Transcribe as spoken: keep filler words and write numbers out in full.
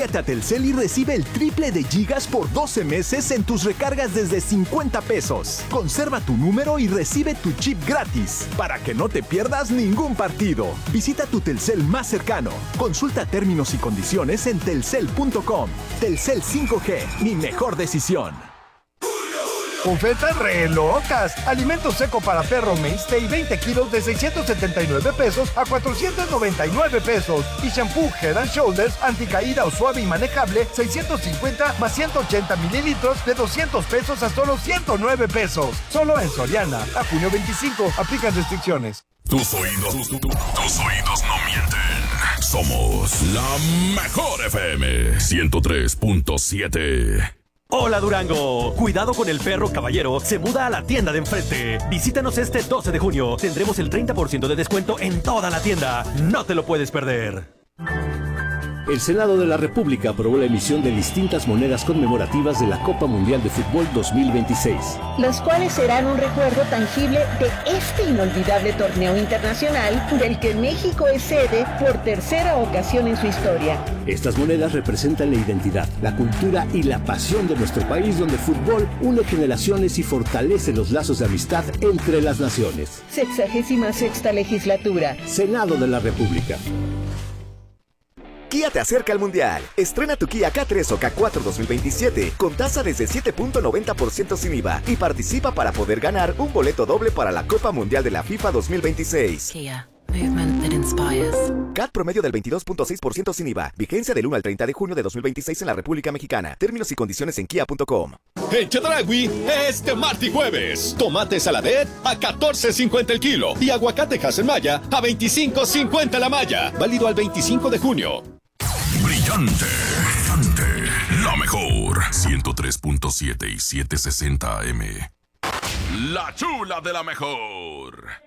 Cámbiate a Telcel y recibe el triple de gigas por doce meses en tus recargas desde cincuenta pesos. Conserva tu número y recibe tu chip gratis para que no te pierdas ningún partido. Visita tu Telcel más cercano. Consulta términos y condiciones en telcel punto com. Telcel cinco G, mi mejor decisión. Ofertas re locas. Alimento seco para perro Mainstay veinte kilos de seiscientos setenta y nueve pesos a cuatrocientos noventa y nueve pesos. Y shampoo Head and Shoulders anticaída o suave y manejable seiscientos cincuenta más ciento ochenta mililitros de doscientos pesos a solo ciento nueve pesos. Solo en Soriana. A junio veinticinco. Aplican restricciones. Tus oídos, tus, tus, tus oídos no mienten. Somos la mejor F M ciento tres punto siete. Hola Durango, cuidado con el perro caballero, se muda a la tienda de enfrente. Visítanos este doce de junio, tendremos el treinta por ciento de descuento en toda la tienda, no te lo puedes perder. El Senado de la República aprobó la emisión de distintas monedas conmemorativas de la Copa Mundial de Fútbol dos mil veintiséis. Las cuales serán un recuerdo tangible de este inolvidable torneo internacional del que México es sede por tercera ocasión en su historia. Estas monedas representan la identidad, la cultura y la pasión de nuestro país, donde el fútbol une generaciones y fortalece los lazos de amistad entre las naciones. Sexagésima sexta legislatura. Senado de la República. Kia te acerca al Mundial. Estrena tu Kia K tres o K cuatro dos mil veintisiete con tasa desde siete punto noventa por ciento sin I V A y participa para poder ganar un boleto doble para la Copa Mundial de la FIFA dos mil veintiséis. Kia. Movement that inspires. C A T promedio del veintidós punto seis por ciento sin I V A. Vigencia del uno al treinta de junio de dos mil veintiséis en la República Mexicana. Términos y condiciones en kia punto com. En Chedraui, este martes y jueves, tomate saladet a catorce cincuenta el kilo y aguacate Haselmaya a veinticinco cincuenta la malla. Válido al veinticinco de junio. Brillante, brillante, la mejor. ciento tres punto siete y setecientos sesenta A M. La chula de la mejor.